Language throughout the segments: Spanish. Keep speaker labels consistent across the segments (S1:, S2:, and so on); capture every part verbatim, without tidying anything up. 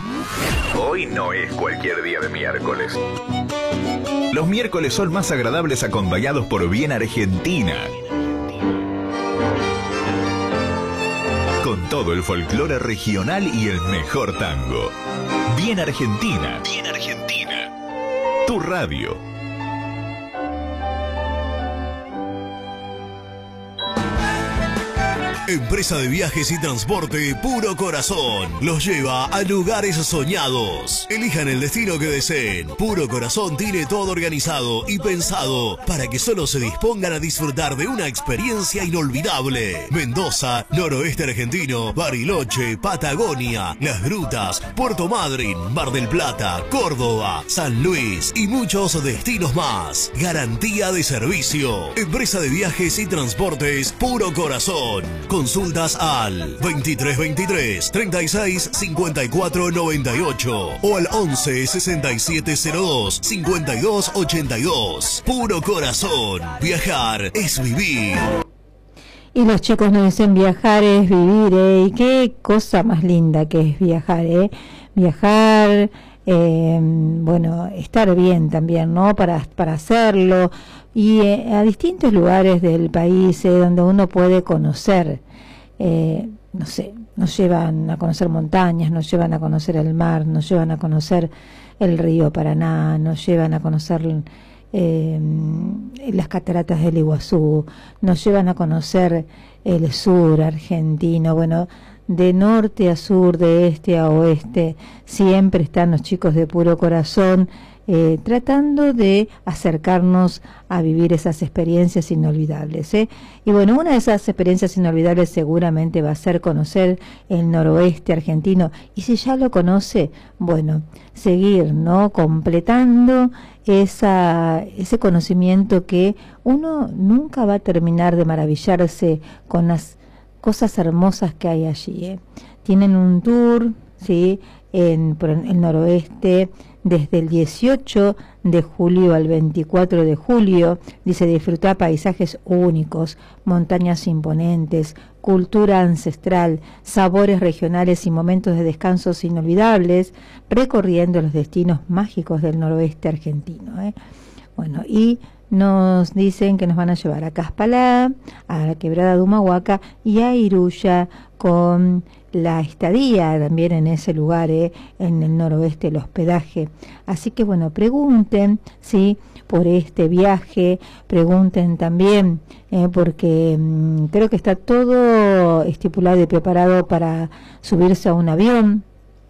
S1: Hoy no es cualquier día de miércoles. Los miércoles son más agradables acompañados por Bien Argentina. Con todo el folclore regional y el mejor tango. Bien Argentina. Bien Argentina. Tu radio.
S2: Empresa de viajes y transporte Puro Corazón los lleva a lugares soñados. Elijan el destino que deseen. Puro Corazón tiene todo organizado y pensado para que solo se dispongan a disfrutar de una experiencia inolvidable. Mendoza, noroeste argentino, Bariloche, Patagonia, Las Grutas, Puerto Madryn, Mar del Plata, Córdoba, San Luis y muchos destinos más. Garantía de servicio. Empresa de viajes y transportes Puro Corazón. Consultas al veintitrés veintitrés, treinta y seis, cincuenta y cuatro noventa y ocho o al once, sesenta y siete cero dos, cincuenta y dos ochenta y dos. Puro Corazón. Viajar es vivir.
S3: Y los chicos nos dicen viajar es vivir, ¿eh? Y qué cosa más linda que es viajar, ¿eh? Viajar, eh, bueno, estar bien también, ¿no? Para, para hacerlo. Y eh, a distintos lugares del país, eh, donde uno puede conocer, eh, no sé, nos llevan a conocer montañas, nos llevan a conocer el mar, nos llevan a conocer el río Paraná, nos llevan a conocer eh, las cataratas del Iguazú, nos llevan a conocer el sur argentino. Bueno, de norte a sur, de este a oeste, siempre están los chicos de Puro Corazón, Eh, tratando de acercarnos a vivir esas experiencias inolvidables, ¿eh? Y bueno, una de esas experiencias inolvidables seguramente va a ser conocer el noroeste argentino, y si ya lo conoce, bueno, seguir, ¿no? Completando esa, ese conocimiento que uno nunca va a terminar de maravillarse con las cosas hermosas que hay allí, ¿eh? Tienen un tour, ¿sí? En, por el noroeste, desde el dieciocho de julio al veinticuatro de julio, dice, disfrutar paisajes únicos, montañas imponentes, cultura ancestral, sabores regionales y momentos de descansos inolvidables, recorriendo los destinos mágicos del noroeste argentino, ¿eh? Bueno, y nos dicen que nos van a llevar a Caspalá, a la Quebrada de Humahuaca y a Iruya, con la estadía también en ese lugar, eh, en el noroeste, el hospedaje. Así que bueno, pregunten, sí, por este viaje, pregunten también, eh, porque mmm, creo que está todo estipulado y preparado para subirse a un avión.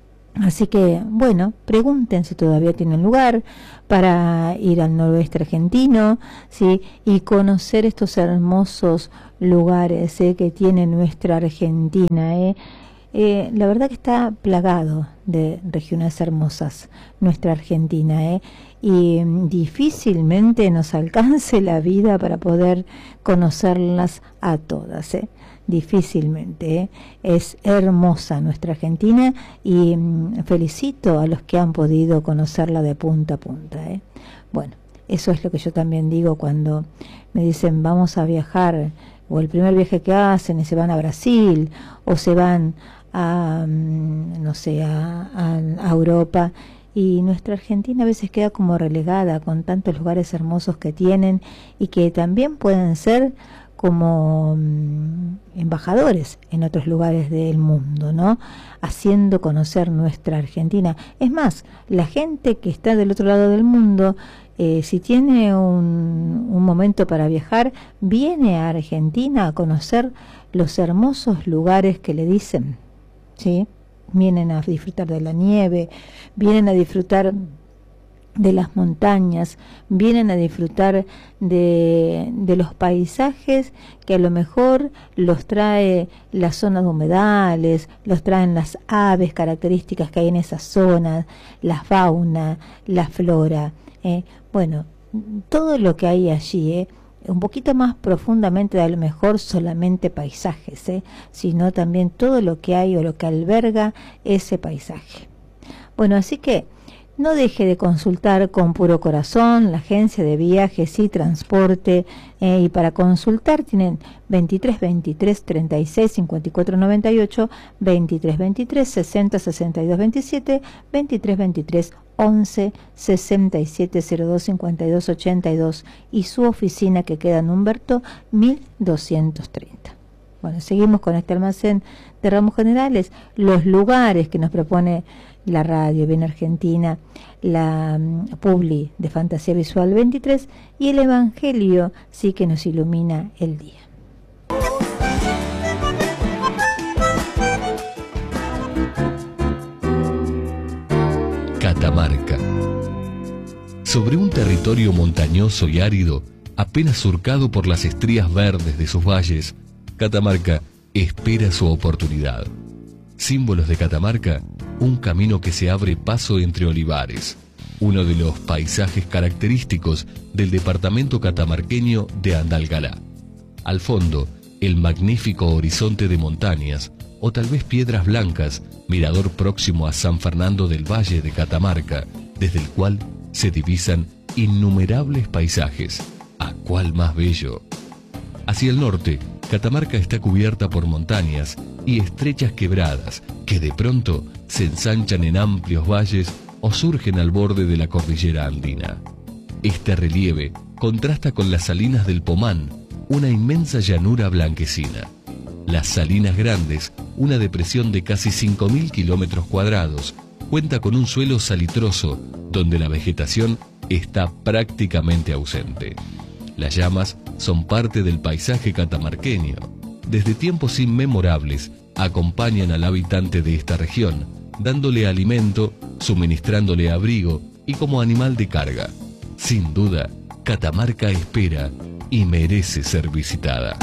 S3: Así que, bueno, pregunten si todavía tienen lugar para ir al noroeste argentino, ¿sí? Y conocer estos hermosos lugares, ¿eh? que tiene nuestra Argentina, ¿eh? Eh, la verdad que está plagado de regiones hermosas, nuestra Argentina, ¿eh? Y difícilmente nos alcance la vida para poder conocerlas a todas, ¿eh? Difícilmente, ¿eh? Es hermosa nuestra Argentina, y mm, felicito a los que han podido conocerla de punta a punta, ¿eh? Bueno, eso es lo que yo también digo cuando me dicen vamos a viajar, o el primer viaje que hacen y se van a Brasil o se van a, no sé, a, a, a Europa, y nuestra Argentina a veces queda como relegada con tantos lugares hermosos que tienen y que también pueden ser como um, embajadores en otros lugares del mundo, ¿no? Haciendo conocer nuestra Argentina. Es más, la gente que está del otro lado del mundo, eh, si tiene un, un momento para viajar, viene a Argentina a conocer los hermosos lugares que le dicen, ¿sí? Vienen a disfrutar de la nieve, vienen a disfrutar de las montañas, vienen a disfrutar de, de los paisajes que a lo mejor los trae las zonas de humedales, los traen las aves características que hay en esas zonas, la fauna, la flora, ¿eh? Bueno, todo lo que hay allí, ¿eh? Un poquito más profundamente, de a lo mejor solamente paisajes, ¿eh? Sino también todo lo que hay o lo que alberga ese paisaje. Bueno, así que No deje de consultar con Puro Corazón, la agencia de viajes y transporte, eh, y para consultar tienen veintitrés veintitrés treinta y seis cincuenta y cuatro noventa y ocho, veintitrés veintitrés sesenta sesenta y dos veintisiete, veintitrés veintitrés once sesenta y siete cero dos cincuenta y dos ochenta y dos, y su oficina que queda en Humberto mil doscientos treinta. Bueno, seguimos con este almacén de ramos generales, los lugares que nos propone la radio Bien Argentina, la um, Publi de Fantasía Visual veintitrés y el Evangelio sí que nos ilumina el día.
S4: Catamarca. Sobre un territorio montañoso y árido, apenas surcado por las estrías verdes de sus valles, Catamarca espera su oportunidad. Símbolos de Catamarca, un camino que se abre paso entre olivares, uno de los paisajes característicos del departamento catamarqueño de Andalgalá. Al fondo, el magnífico horizonte de montañas, o tal vez piedras blancas, mirador próximo a San Fernando del Valle de Catamarca, desde el cual se divisan innumerables paisajes. ¿A cuál más bello? Hacia el norte, Catamarca está cubierta por montañas y estrechas quebradas que de pronto se ensanchan en amplios valles o surgen al borde de la cordillera andina. Este relieve contrasta con las salinas del Pomán, una inmensa llanura blanquecina. Las Salinas Grandes, una depresión de casi cinco mil kilómetros cuadrados, cuenta con un suelo salitroso donde la vegetación está prácticamente ausente. Las llamas son parte del paisaje catamarqueño. Desde tiempos inmemorables acompañan al habitante de esta región, dándole alimento, suministrándole abrigo y como animal de carga. Sin duda, Catamarca espera y merece ser visitada.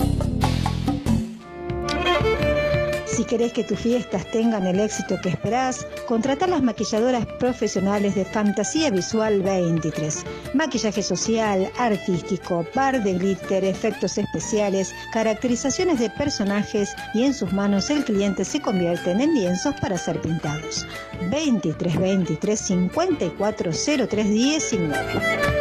S3: Si querés que tus fiestas tengan el éxito que esperás, contratá a las maquilladoras profesionales de Fantasía Visual veintitrés. Maquillaje social, artístico, par de glitter, efectos especiales, caracterizaciones de personajes, y en sus manos el cliente se convierte en lienzos para ser pintados. veintitrés veintitrés cincuenta y cuatro cero tres diecinueve.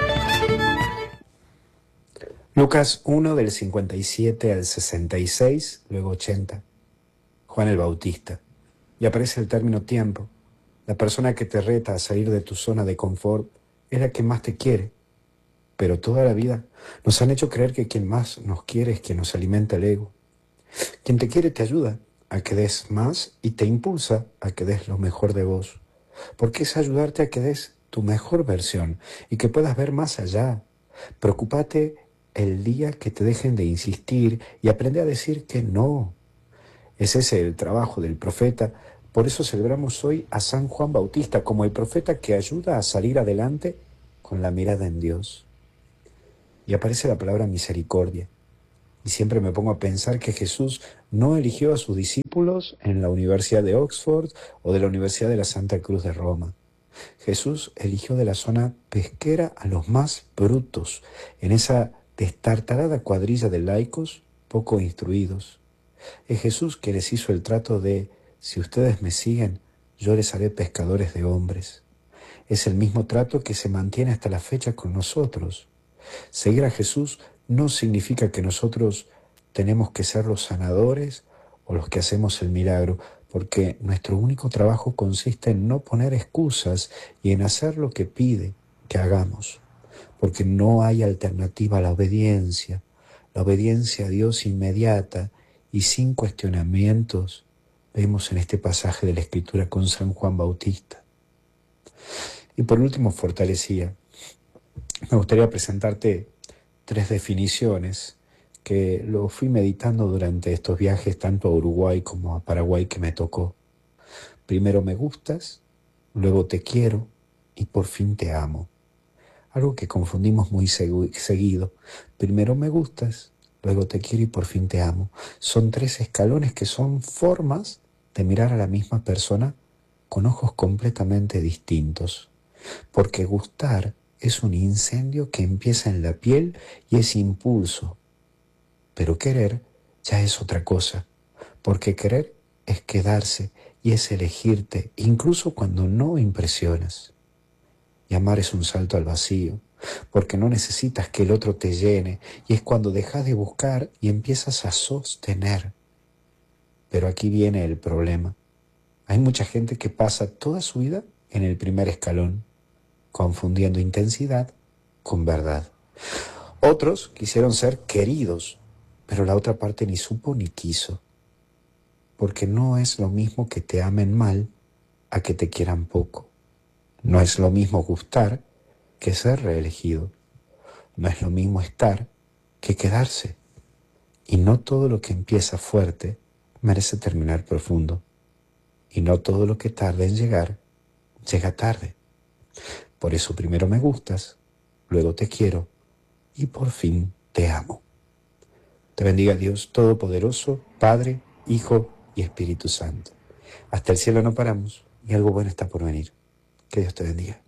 S5: Lucas uno del cincuenta y siete al sesenta y seis, luego ochenta. Juan el Bautista. Y aparece el término tiempo. La persona que te reta a salir de tu zona de confort es la que más te quiere. Pero toda la vida nos han hecho creer que quien más nos quiere es quien nos alimenta el ego. Quien te quiere te ayuda a que des más y te impulsa a que des lo mejor de vos. Porque es ayudarte a que des tu mejor versión y que puedas ver más allá. Preocúpate el día que te dejen de insistir y aprende a decir que no. Es ese el trabajo del profeta. Por eso celebramos hoy a San Juan Bautista como el profeta que ayuda a salir adelante con la mirada en Dios. Y aparece la palabra misericordia. Y siempre me pongo a pensar que Jesús no eligió a sus discípulos en la Universidad de Oxford o de la Universidad de la Santa Cruz de Roma. Jesús eligió de la zona pesquera a los más brutos, en esa destartalada cuadrilla de laicos poco instruidos. Es Jesús que les hizo el trato de, si ustedes me siguen, yo les haré pescadores de hombres. Es el mismo trato que se mantiene hasta la fecha con nosotros. Seguir a Jesús no significa que nosotros tenemos que ser los sanadores o los que hacemos el milagro, porque nuestro único trabajo consiste en no poner excusas y en hacer lo que pide que hagamos, porque no hay alternativa a la obediencia, la obediencia a Dios inmediata y sin cuestionamientos, vemos en este pasaje de la Escritura con San Juan Bautista. Y por último, fortalecía. Me gustaría presentarte tres definiciones que lo fui meditando durante estos viajes, tanto a Uruguay como a Paraguay que me tocó. Primero me gustas, luego te quiero y por fin te amo. Algo que confundimos muy seguido. Primero me gustas, luego te quiero y por fin te amo. Son tres escalones que son formas de mirar a la misma persona con ojos completamente distintos. Porque gustar es un incendio que empieza en la piel y es impulso. Pero querer ya es otra cosa. Porque querer es quedarse y es elegirte, incluso cuando no impresionas. Y amar es un salto al vacío, porque no necesitas que el otro te llene, y es cuando dejas de buscar y empiezas a sostener. Pero aquí viene el problema. Hay mucha gente que pasa toda su vida en el primer escalón, confundiendo intensidad con verdad. Otros quisieron ser queridos, pero la otra parte ni supo ni quiso. Porque no es lo mismo que te amen mal a que te quieran poco. No es lo mismo gustar que ser reelegido. No es lo mismo estar que quedarse. Y no todo lo que empieza fuerte merece terminar profundo. Y no todo lo que tarda en llegar, llega tarde. Por eso primero me gustas, luego te quiero y por fin te amo. Te bendiga Dios Todopoderoso, Padre, Hijo y Espíritu Santo. Hasta el cielo no paramos y algo bueno está por venir. Que Dios te bendiga.